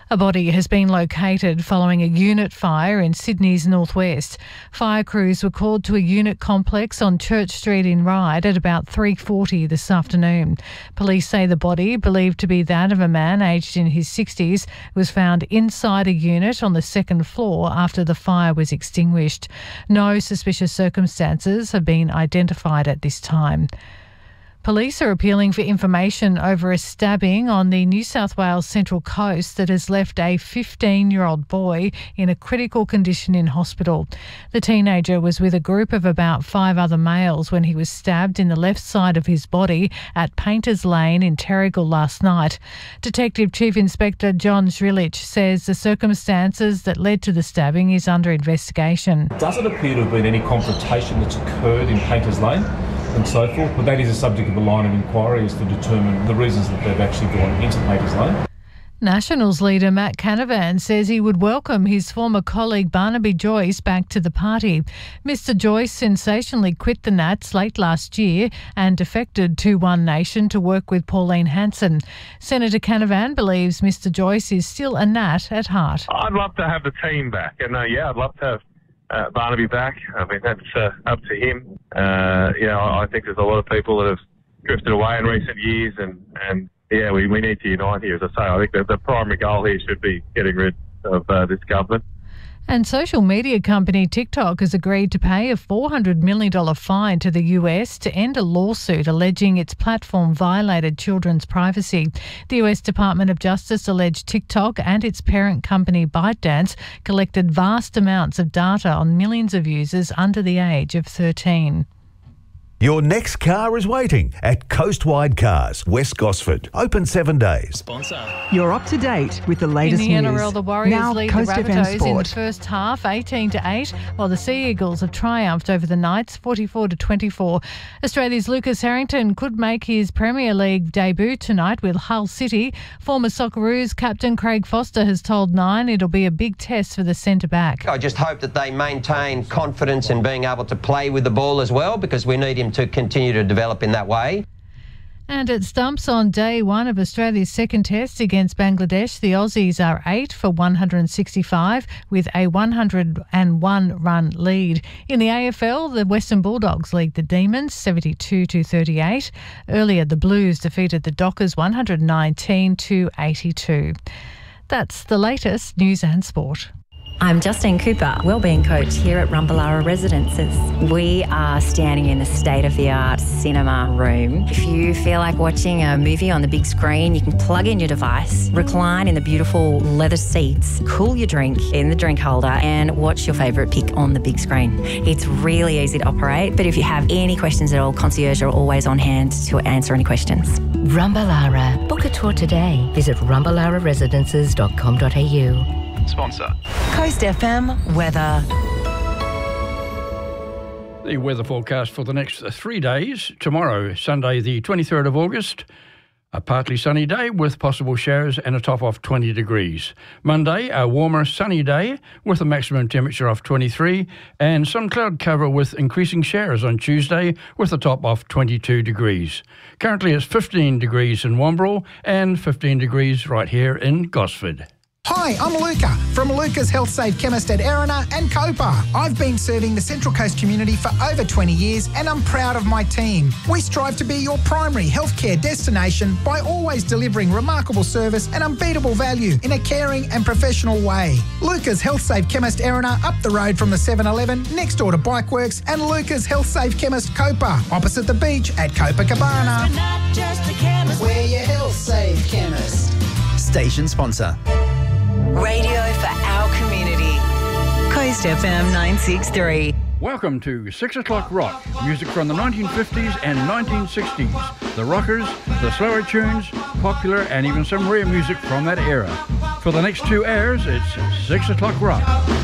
A body has been located following a unit fire in Sydney's northwest. Fire crews were called to a unit complex on Church Street in Ryde at about 3:40 this afternoon. Police say the body, believed to be that of a man aged in his 60s, was found inside a unit on the second floor after the fire was extinguished. No suspicious circumstances have been identified at this time. Police are appealing for information over a stabbing on the New South Wales Central Coast that has left a 15-year-old boy in a critical condition in hospital. The teenager was with a group of about 5 other males when he was stabbed in the left side of his body at Painters Lane in Terrigal last night. Detective Chief Inspector John Zrilich says the circumstances that led to the stabbing is under investigation. Doesn't appear to have been any confrontation that's occurred in Painters Lane and so forth, but that is a subject of a line of inquiry as to determine the reasons that they've actually gone into Painters Lane. Nationals leader Matt Canavan says he would welcome his former colleague Barnaby Joyce back to the party. Mr Joyce sensationally quit the Nats late last year and defected to One Nation to work with Pauline Hanson. Senator Canavan believes Mr Joyce is still a Nat at heart. I'd love to have the team back, and I'd love to have Barnaby back. I mean, that's up to him. I think there's a lot of people that have drifted away in recent years, and we need to unite here. As I say, I think that the primary goal here should be getting rid of this government. And social media company TikTok has agreed to pay a $400 million fine to the US to end a lawsuit alleging its platform violated children's privacy. The US Department of Justice alleged TikTok and its parent company ByteDance collected vast amounts of data on millions of users under the age of 13. Your next car is waiting at Coastwide Cars, West Gosford. Open 7 days. Sponsor. You're up to date with the latest news. In the news. NRL, the Warriors now, lead Coast the Rabbitohs FM Sport. in the first half, 18-8, while the Sea Eagles have triumphed over the Knights, 44-24. Australia's Lucas Harrington could make his Premier League debut tonight with Hull City. Former Socceroos captain Craig Foster has told Nine it'll be a big test for the centre-back. I just hope that they maintain confidence in being able to play with the ball as well, because we need him to continue to develop in that way. And it stumps on day one of Australia's second test against Bangladesh. The Aussies are 8 for 165 with a 101-run lead. In the AFL, the Western Bulldogs lead the Demons 72-38. Earlier, the Blues defeated the Dockers 119-82. That's the latest news and sport. I'm Justine Cooper, Wellbeing Coach here at Rumballara Residences. We are standing in the state-of-the-art cinema room. If you feel like watching a movie on the big screen, you can plug in your device, recline in the beautiful leather seats, cool your drink in the drink holder and watch your favourite pick on the big screen. It's really easy to operate, but if you have any questions at all, concierge are always on hand to answer any questions. Rumballara. Book a tour today. Visit rumballararesidences.com.au. Sponsor. Coast FM weather. The weather forecast for the next 3 days. Tomorrow, Sunday the 23rd of August, a partly sunny day with possible showers and a top of 20 degrees. Monday, a warmer sunny day with a maximum temperature of 23 and some cloud cover with increasing showers on Tuesday with a top of 22 degrees. Currently it's 15 degrees in Wombrel and 15 degrees right here in Gosford. Hi, I'm Luca from Luca's Health Safe Chemist at Erina and Copa. I've been serving the Central Coast community for over 20 years and I'm proud of my team. We strive to be your primary healthcare destination by always delivering remarkable service and unbeatable value in a caring and professional way. Luca's Health Safe Chemist Erina up the road from the 7-Eleven next door to Bikeworks, and Luca's Health Safe Chemist Copa opposite the beach at Copacabana. We're not just a chemist, we're your health safe chemist. Station sponsor. Radio for our community. Coast FM 963. Welcome to 6 O'Clock Rock, music from the 1950s and 1960s. The rockers, the slower tunes, popular and even some rare music from that era. For the next 2 hours, it's 6 O'Clock Rock.